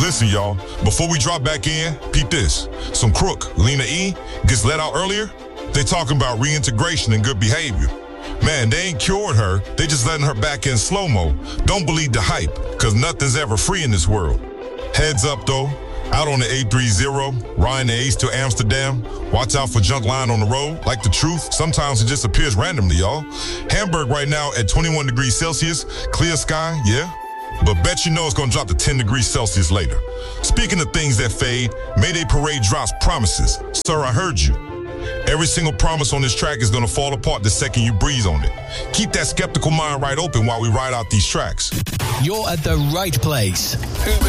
Listen, y'all, before we drop back in, peep this. Some crook, Lena E, gets let out earlier. They talking about reintegration and good behavior. Man, they ain't cured her. They just letting her back in slow-mo. Don't believe the hype, because nothing's ever free in this world. Heads up, though. Out on the 830, riding the Ace to Amsterdam. Watch out for junk lying on the road. Like the truth, sometimes it just appears randomly, y'all. Hamburg right now at 21 degrees Celsius. Clear sky, yeah. But bet you know it's gonna drop to 10 degrees Celsius later. Speaking of things that fade, Mayday Parade drops promises. Sir, I heard you. Every single promise on this track is gonna fall apart the second you breathe on it. Keep that skeptical mind right open while we ride out these tracks. You're at the right place.